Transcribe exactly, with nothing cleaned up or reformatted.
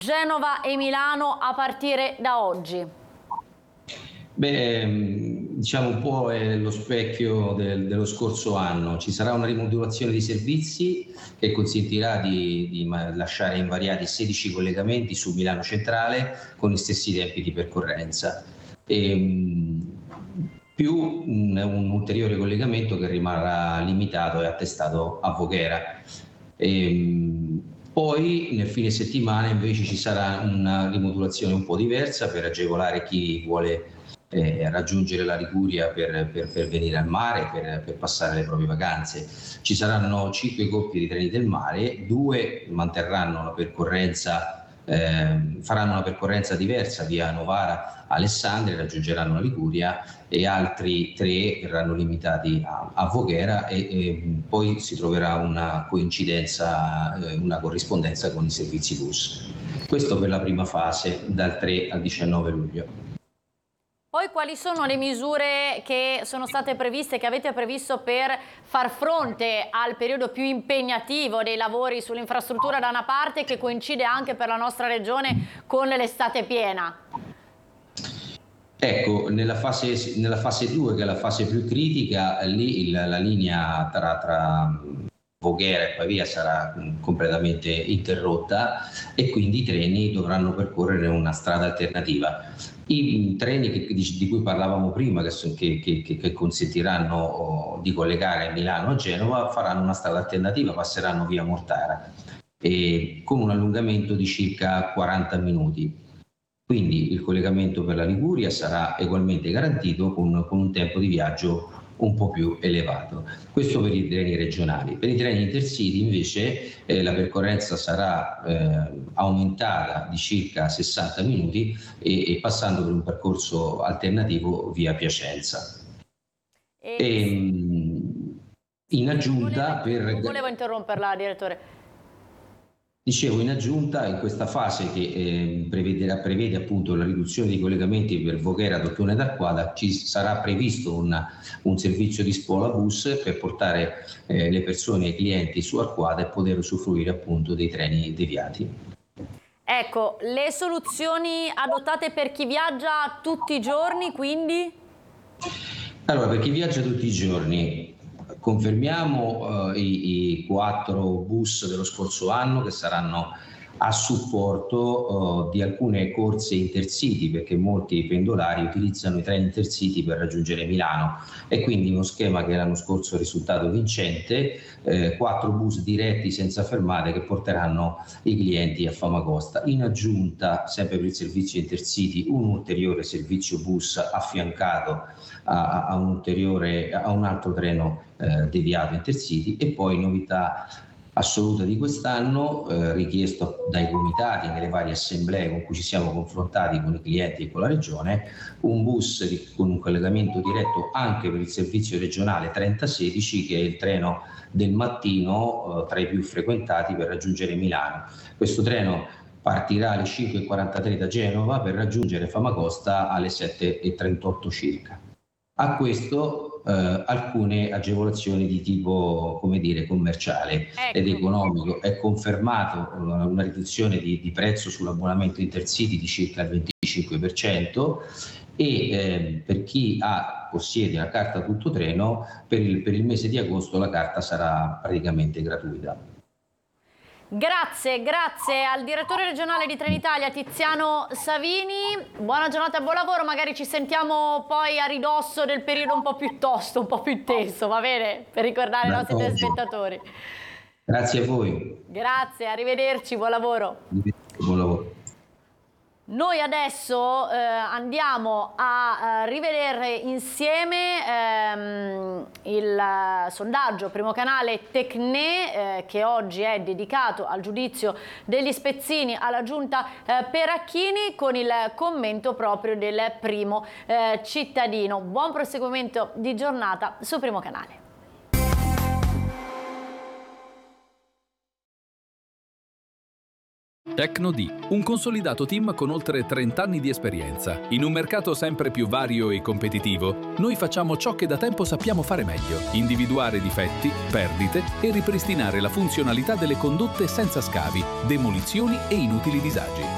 Genova e Milano a partire da oggi. Beh, diciamo un po' è lo specchio del, dello scorso anno. Ci sarà una rimodulazione di servizi che consentirà di, di lasciare invariati sedici collegamenti su Milano Centrale con gli stessi tempi di percorrenza. E, più un, un ulteriore collegamento che rimarrà limitato e attestato a Voghera. E, poi nel fine settimana invece ci sarà una rimodulazione un po' diversa per agevolare chi vuole eh, raggiungere la Liguria per, per, per venire al mare, per, per passare le proprie vacanze. Ci saranno cinque coppie di treni del mare, due manterranno la percorrenza Eh, faranno una percorrenza diversa via Novara Alessandria, raggiungeranno la Liguria, e altri tre verranno limitati a, a Voghera e, e poi si troverà una coincidenza, eh, una corrispondenza con i servizi bus. Questo per la prima fase dal tre al diciannove luglio. Poi quali sono le misure che sono state previste, che avete previsto per far fronte al periodo più impegnativo dei lavori sull'infrastruttura da una parte, che coincide anche per la nostra regione con l'estate piena? Ecco, nella fase, nella fase due, che è la fase più critica, lì il, la linea tra, tra Voghera e Pavia sarà completamente interrotta e quindi i treni dovranno percorrere una strada alternativa. I treni che, di, di cui parlavamo prima, che, che, che, che consentiranno oh, di collegare Milano a Genova, faranno una strada alternativa, passeranno via Mortara e con un allungamento di circa quaranta minuti. Quindi il collegamento per la Liguria sarà ugualmente garantito con, con un tempo di viaggio un po' più elevato. Questo per i treni regionali. Per i treni intercity invece eh, la percorrenza sarà eh, aumentata di circa sessanta minuti e, e passando per un percorso alternativo via Piacenza. E, e, in aggiunta volevo, per... Non volevo interromperla, direttore. Dicevo, in aggiunta, in questa fase che eh, prevede, prevede appunto la riduzione dei collegamenti per Voghera, Dottorne d'Arquada, ci sarà previsto una, un servizio di spola bus per portare eh, le persone e i clienti su Arquada e poter usufruire appunto dei treni deviati. Ecco, le soluzioni adottate per chi viaggia tutti i giorni, quindi? Allora, per chi viaggia tutti i giorni, confermiamo uh, i, i quattro bus dello scorso anno che saranno a supporto uh, di alcune corse intercity, perché molti pendolari utilizzano i treni intercity per raggiungere Milano, e quindi uno schema che l'anno scorso è risultato vincente, eh, quattro bus diretti senza fermate che porteranno i clienti a Famagosta. In aggiunta, sempre per il servizio intercity, un ulteriore servizio bus affiancato a, a, un, ulteriore, a un altro treno eh, deviato intercity, e poi novità assoluta di quest'anno, eh, richiesto dai comitati nelle varie assemblee con cui ci siamo confrontati con i clienti e con la regione, un bus di, con un collegamento diretto anche per il servizio regionale trenta sedici, che è il treno del mattino eh, tra i più frequentati per raggiungere Milano. Questo treno partirà alle cinque e quarantatré da Genova per raggiungere Famagosta alle sette e trentotto circa. A questo eh, alcune agevolazioni di tipo, come dire, commerciale ecco. ed economico. È confermato una, una riduzione di, di prezzo sull'abbonamento intercity di circa il venticinque per cento, e eh, per chi ha, possiede la carta tutto treno, per il, per il mese di agosto la carta sarà praticamente gratuita. Grazie, grazie al direttore regionale di Trenitalia Tiziano Savini, buona giornata e buon lavoro, magari ci sentiamo poi a ridosso del periodo un po' più tosto, un po' più teso, va bene? Per ricordare i nostri telespettatori. Grazie a voi. Grazie, arrivederci, buon lavoro. Buon lavoro. Noi adesso eh, andiamo a eh, rivedere insieme ehm, il eh, sondaggio Primo Canale Tecne eh, che oggi è dedicato al giudizio degli spezzini alla giunta eh, Peracchini, con il commento proprio del primo eh, cittadino. Buon proseguimento di giornata su Primo Canale. Tecnod, un consolidato team con oltre trenta anni di esperienza. In un mercato sempre più vario e competitivo, noi facciamo ciò che da tempo sappiamo fare meglio: individuare difetti, perdite e ripristinare la funzionalità delle condotte senza scavi, demolizioni e inutili disagi.